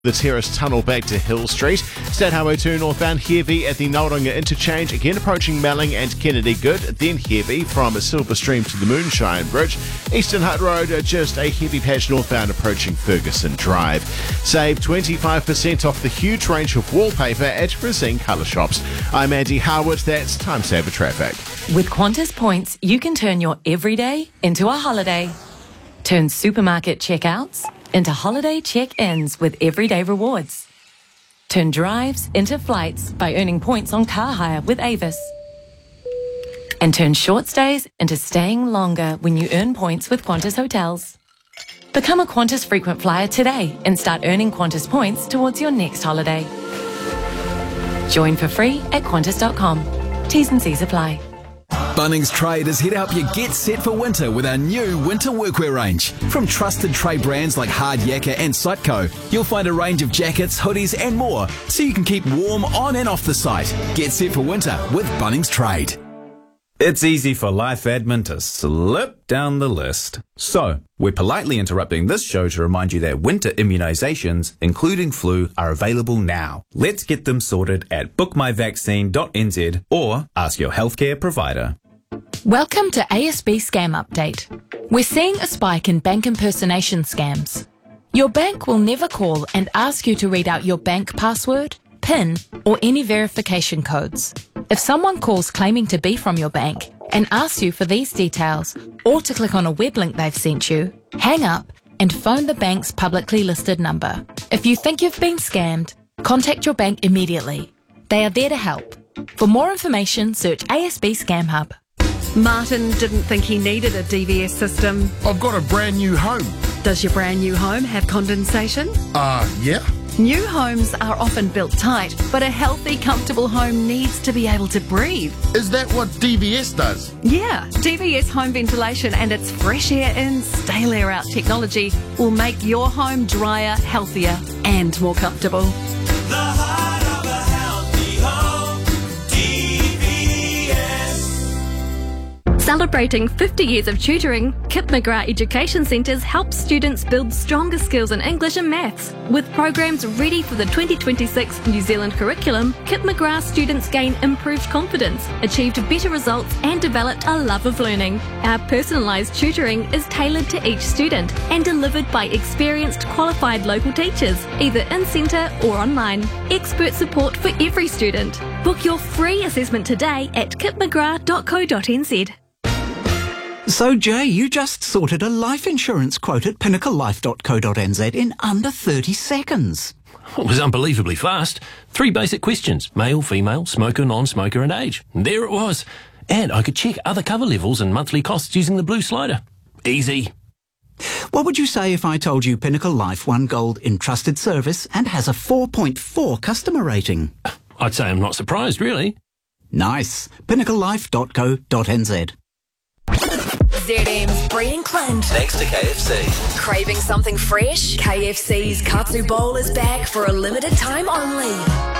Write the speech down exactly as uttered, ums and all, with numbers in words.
The Terrace Tunnel back to Hill Street. State Highway two northbound heavy at the Noaranga interchange, again approaching Melling and Kennedy Good, then heavy from Silver Stream to the Moonshine Bridge. Eastern Hutt Road, just a heavy patch northbound approaching Ferguson Drive. Save twenty-five percent off the huge range of wallpaper at Brazing Colour Shops. I'm Andy Harwood, that's Time Saver Traffic. With Qantas points, you can turn your everyday into a holiday. Turn supermarket checkouts into holiday check-ins with everyday rewards. Turn drives into flights by earning points on car hire with Avis. And turn short stays into staying longer when you earn points with Qantas Hotels. Become a Qantas frequent flyer today and start earning Qantas points towards your next holiday. Join for free at qantas dot com. T's and C's apply. Bunnings Trade is here to help you get set for winter with our new winter workwear range. From trusted trade brands like Hard Yakka and Siteco, you'll find a range of jackets, hoodies and more so you can keep warm on and off the site. Get set for winter with Bunnings Trade. It's easy for life admin to slip down the list. So, we're politely interrupting this show to remind you that winter immunisations, including flu, are available now. Let's get them sorted at book my vaccine dot n z or ask your healthcare provider. Welcome to A S B Scam Update. We're seeing a spike in bank impersonation scams. Your bank will never call and ask you to read out your bank password, PIN, or any verification codes. If someone calls claiming to be from your bank and asks you for these details or to click on a web link they've sent you, hang up and phone the bank's publicly listed number. If you think you've been scammed, contact your bank immediately. They are there to help. For more information, search A S B Scam Hub. Martin didn't think he needed a D V S system. I've got a brand new home. Does your brand new home have condensation? Uh, yeah. New homes are often built tight, but a healthy, comfortable home needs to be able to breathe. Is that what D V S does? Yeah, D V S home ventilation and its fresh air in, stale air out technology will make your home drier, healthier and more comfortable. The heart of a healthy home, D V S. Celebrating fifty years of tutoring, Kip McGrath Education Centres helps students build stronger skills in English and maths. With programs ready for the twenty twenty-six New Zealand curriculum, Kip McGrath students gain improved confidence, achieved better results and developed a love of learning. Our personalised tutoring is tailored to each student and delivered by experienced qualified local teachers, either in-centre or online. Expert support for every student. Book your free assessment today at kip mcgrath dot co dot n z. So, Jay, you just sorted a life insurance quote at pinnacle life dot co dot n z in under thirty seconds. It was unbelievably fast. Three basic questions: male, female, smoker, non-smoker and age. And there it was. And I could check other cover levels and monthly costs using the blue slider. Easy. What would you say if I told you Pinnacle Life won gold in trusted service and has a four point four customer rating? I'd say I'm not surprised, really. Nice. pinnacle life dot co dot n z. Z M's Bree and Clint. Thanks to K F C. Craving something fresh? K F C's Katsu Bowl is back for a limited time only.